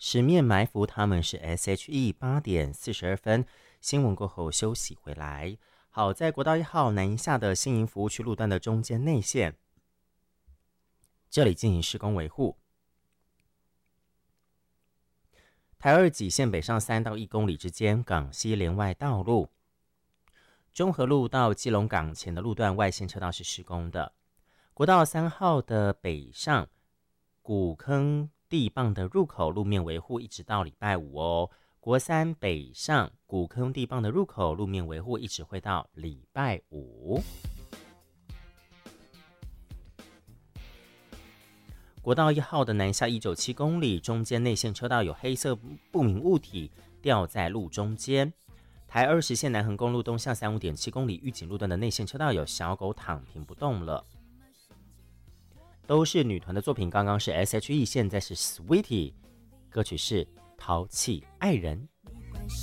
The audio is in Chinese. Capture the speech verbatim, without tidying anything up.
十面埋伏他们是 S H E 八点四十二分。新闻过后休息回来。好，在国道一号南一下的新营服务区路段的中间内线，这里进行施工维护。台二己线北上三到一公里之间，港西连外道路。中和路到基隆港前的路段外线车道是施工的。国道三号的北上古坑地磅的入口路面维护一直到礼拜五哦。国三北上古坑地磅的入口路面维护一直会到礼拜五。国道一号的南下一九七公里，中间内线车道有黑色不明物体掉在路中间。台二十线南横公路东向三五点七公里预警路段的内线车道有小狗躺平不动了。都是女团的作品，刚刚是 S H E， 现在是 Sweetie， 歌曲是《淘气爱人》。